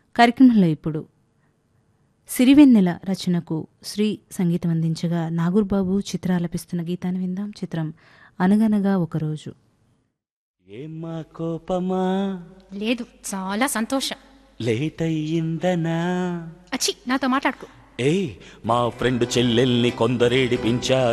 కార్యక్రమంలో ఇప్పుడు సిరివెన్నెల రచనకు శ్రీ సంగీతం అందించగా నాగూర్బాబు చిత్ర ఆలపిస్తున్న గీతాన్ని విందాం. చిత్రం అనగనగా ఒకరోజు. ఏమ్మా కోపమా లేదు, చాలా సంతోషం. లేట్ అయ్యిందనా? అచ్చి, నాతో మాట్లాడుకో. మా ఫ్రెండ్ చెల్లెల్ని కొందరేడిపించారు.